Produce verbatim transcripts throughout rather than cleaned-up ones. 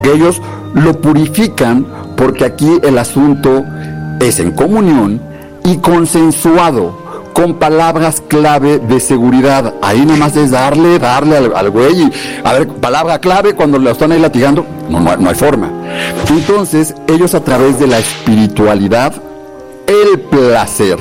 Ellos lo purifican porque aquí el asunto es en comunión y consensuado, con palabras clave de seguridad. Ahí nomás es darle, darle al, al güey y, a ver, palabra clave cuando lo están ahí latigando, no, no, no hay forma. Entonces, ellos a través de la espiritualidad, el placer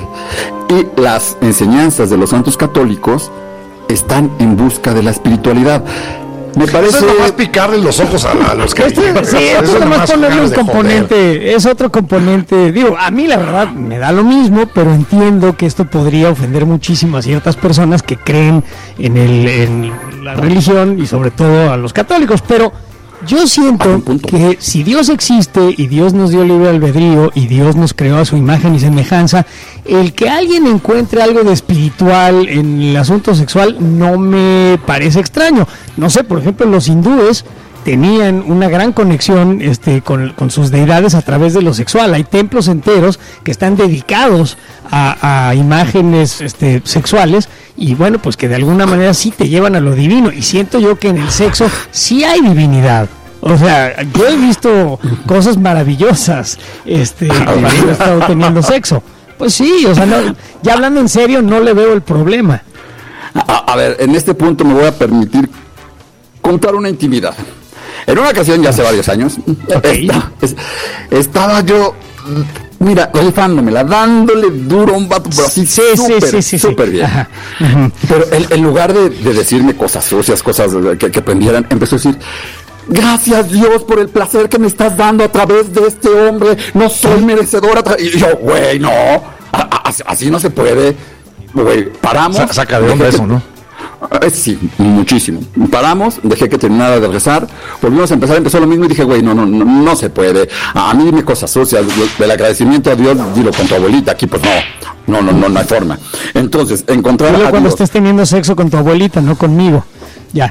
y las enseñanzas de los santos católicos están en busca de la espiritualidad. Me parece... Eso es nomás picarle los ojos a, a los que... Este, sí, esto es nomás ponerle un componente, joder. Es otro componente. Digo, a mí la verdad me da lo mismo, pero entiendo que esto podría ofender muchísimo a ciertas personas que creen en, el, en la religión y sobre todo a los católicos, pero yo siento que si Dios existe y Dios nos dio libre albedrío y Dios nos creó a su imagen y semejanza, el que alguien encuentre algo de espiritual en el asunto sexual no me parece extraño. No sé, por ejemplo, los hindúes tenían una gran conexión este, con, con sus deidades a través de lo sexual. Hay templos enteros que están dedicados a, a imágenes este, sexuales y bueno, pues que de alguna manera sí te llevan a lo divino. Y siento yo que en el sexo sí hay divinidad. O sea, yo he visto cosas maravillosas este, cuando he estado teniendo sexo. Pues sí, o sea, no, ya hablando en serio, no le veo el problema. A, a ver, en este punto me voy a permitir contar una intimidad. En una ocasión, ya hace varios años, okay. esta, es, estaba yo, mira, rifándomela, dándole duro a un vato, pero así sí, súper, sí, sí, súper sí. bien. Ajá. Uh-huh. Pero en, en lugar de, de decirme cosas sucias, cosas que, que prendieran, empezó a decir... Gracias Dios por el placer que me estás dando a través de este hombre, no soy merecedora. Tra- y yo, güey, no, a- a- así no se puede, güey, paramos. Sa- saca de onda eso, ¿no? Eh, sí, muchísimo. Paramos, dejé que terminara de rezar, volvimos a empezar, empezó lo mismo y dije, güey, no, no, no, no se puede. A, a mí dime cosas sucias, del agradecimiento a Dios, dilo con tu abuelita, aquí pues no, no, no, no, no hay forma. Entonces, encontrar Dilo a cuando Dios. estés teniendo sexo con tu abuelita, no conmigo. Ya.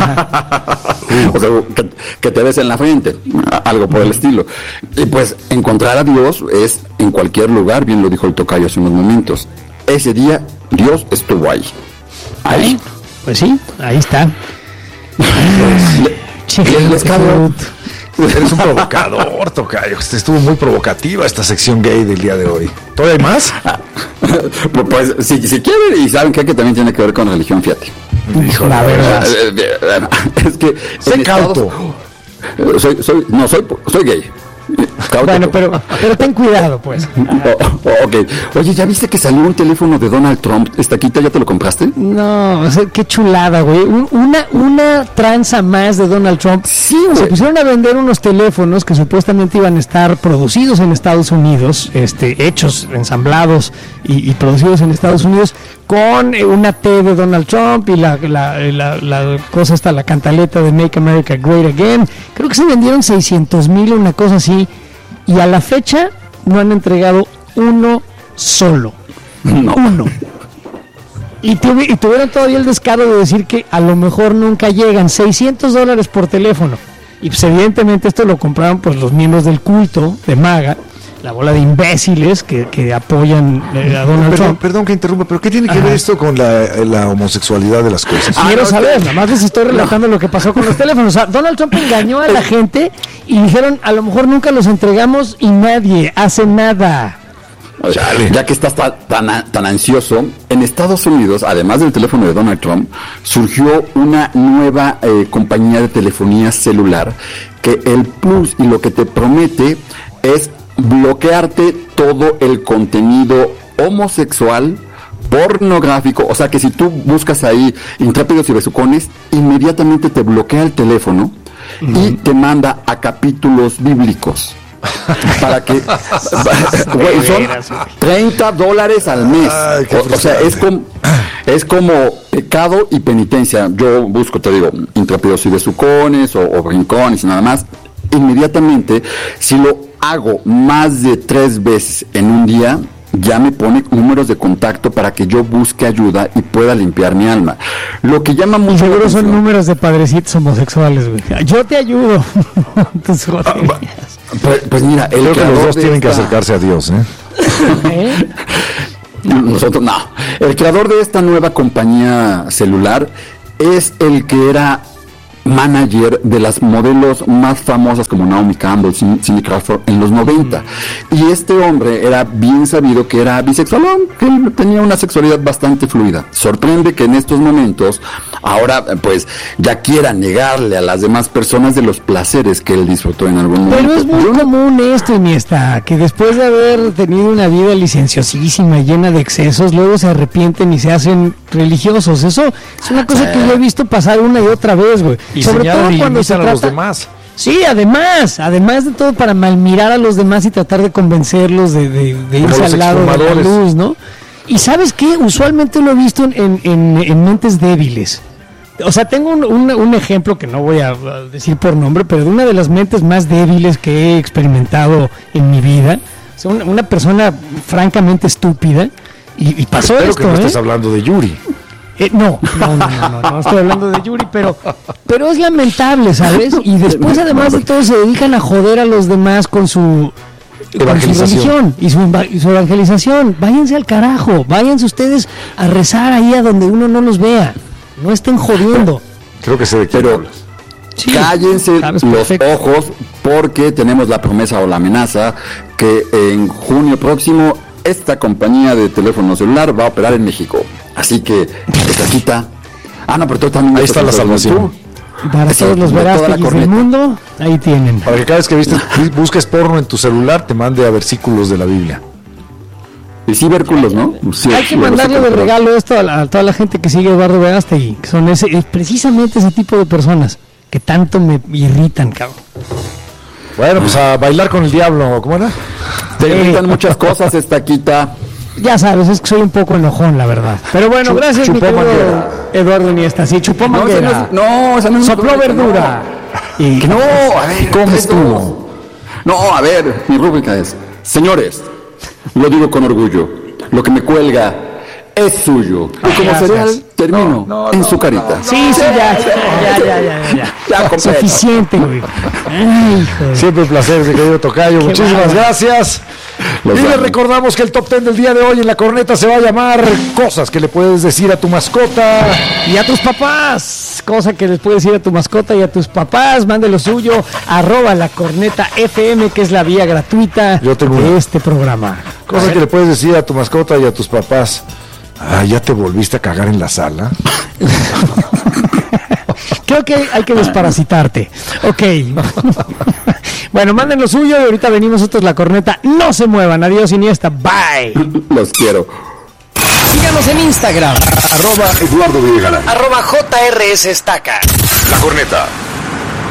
O sea, que, que te des en la frente, algo por el estilo. Y pues encontrar a Dios es en cualquier lugar, bien lo dijo el tocayo hace unos momentos. Ese día Dios estuvo ahí. Ahí. Pues sí, ahí está. Les cabe. Eres un provocador, tocayo. Estuvo muy provocativa esta sección gay del día de hoy. ¿Todavía hay más? Pues si, si quieren, y saben que, que también tiene que ver con religión, fíjate. Híjole, la verdad. Es que sé cauto. Estados, soy, soy, no, soy, soy gay. Cauto. Bueno, pero, pero ten cuidado, pues. Oh, oh, ok. Oye, ¿ya viste que salió un teléfono de Donald Trump? ¿Esta quita ya te lo compraste? No, o sea, qué chulada, güey. Una, una tranza más de Donald Trump. Sí, güey. Se pusieron a vender unos teléfonos que supuestamente iban a estar producidos en Estados Unidos, este, hechos, ensamblados y, y producidos en Estados Unidos, con una T de Donald Trump y la, la, la, la cosa esta, la cantaleta de Make America Great Again. Creo que se vendieron seiscientos mil, una cosa así, y a la fecha no han entregado uno solo. No. Uno. Y, tuvi, y tuvieron todavía el descaro de decir que a lo mejor nunca llegan. Seiscientos dólares por teléfono. Y pues evidentemente esto lo compraron pues los miembros del culto de MAGA, la bola de imbéciles que, que apoyan eh, a Donald perdón, Trump. Perdón que interrumpa, pero ¿qué tiene que Ajá. ver esto con la, la homosexualidad de las cosas? Ah, Quiero no, saber, que... nada más les estoy relatando no. lo que pasó con los teléfonos. O sea, Donald Trump engañó a la gente y dijeron, a lo mejor nunca los entregamos y nadie hace nada. Chale. Ya que estás tan, tan, tan ansioso, en Estados Unidos, además del teléfono de Donald Trump, surgió una nueva eh, compañía de telefonía celular que el plus y lo que te promete es bloquearte todo el contenido homosexual, pornográfico. O sea que si tú buscas ahí intrépidos y besucones, inmediatamente te bloquea el teléfono uh-huh. y te manda a capítulos bíblicos. Para que güey, son treinta dólares al mes. Ay, o, o sea, es como es como pecado y penitencia. Yo busco, te digo, intrépidos y besucones o, o rincones y nada más. Inmediatamente, si lo hago más de tres veces en un día, ya me pone números de contacto para que yo busque ayuda y pueda limpiar mi alma. Lo que llama mucho seguro la son números de padrecitos homosexuales, güey. Yo te ayudo. Tus ah, pues, pues mira, el creo que los dos tienen esta... que acercarse a Dios, ¿eh? ¿Eh? Nosotros no. El creador de esta nueva compañía celular es el que era manager de las modelos más famosas como Naomi Campbell, Cindy Crawford en los noventa. Mm. Y este hombre era bien sabido que era bisexual, que tenía una sexualidad bastante fluida. Sorprende que en estos momentos ahora pues ya quiera negarle a las demás personas de los placeres que él disfrutó en algún momento. Pero es muy Yo común no... esto, Iniesta, que después de haber tenido una vida licenciosísima, llena de excesos, luego se arrepienten y se hacen religiosos. Eso es una cosa sí. que yo he visto pasar una y otra vez, güey. Y sobre todo cuando se trata a los demás. Sí, además, además de todo para malmirar a los demás y tratar de convencerlos de, de, de irse al lado de la luz, ¿no? Y ¿sabes qué? Usualmente lo he visto en, en, en mentes débiles. O sea, tengo un, un, un ejemplo que no voy a decir por nombre, pero de una de las mentes más débiles que he experimentado en mi vida. O sea, una, una persona francamente estúpida. Y, y pasó Espero esto, que no ¿eh? estés hablando de Yuri. Eh, no, no, no, no, no, no estoy hablando de Yuri, pero, pero es lamentable, ¿sabes? Y después, además de todo, se dedican a joder a los demás con su, con su religión y su, y su evangelización. Váyanse al carajo, váyanse ustedes a rezar ahí a donde uno no los vea. No estén jodiendo. Creo que sé de quién hablas. Sí, cállense los perfecto. ojos, porque tenemos la promesa o la amenaza que en junio próximo esta compañía de teléfono celular va a operar en México. Así que, esta quita. Ah, no, pero tú también. Ahí está la salvación. Para Eso, todos los verástegis del mundo, ahí tienen. Para que cada vez que viste, busques porno en tu celular, te mande a versículos de la Biblia. Y sí, versículos, ¿no? Sí, hay que mandarle de regalo esto a, la, a toda la gente que sigue a Eduardo Verástegui, que son ese, es precisamente ese tipo de personas que tanto me irritan, cabrón. Bueno, pues a bailar con el diablo, ¿cómo era? Te irritan eh, muchas cosas, esta quita. Ya sabes, es que soy un poco enojón, la verdad. Pero bueno, Chup, gracias, mi querido Eduardo Iniesta. Sí, chupó no, manguera. No, esa no es sopló verdura. No. Y no, a ver, ¿cómo estuvo? No, a ver, mi rúbrica es, señores, lo digo con orgullo, lo que me cuelga es suyo. Y como gracias. cereal, termino no, no, en su carita. No, no, sí, sí, ya, ya, ya, ya, ya. ya, ya suficiente, güey. Ay, joder. Siempre un placer, mi querido tocayo. Qué Muchísimas bueno. gracias. Los y les recordamos que el top ten del día de hoy en la corneta se va a llamar cosas que le puedes decir a tu mascota y a tus papás. Cosa que les puedes decir a tu mascota y a tus papás. Mande lo suyo, arroba la corneta F M, que es la vía gratuita Yo tengo de una. este programa. Cosas que le puedes decir a tu mascota y a tus papás. Ah, ¿ya te volviste a cagar en la sala? Creo que hay que desparasitarte. Ok. Bueno, manden lo suyo y ahorita venimos nosotros la corneta. No se muevan. Adiós, Iniesta. Bye. Los quiero. Síganos en Instagram. Arroba Eduardo Villarreal. Arroba J R S Estaca. La corneta.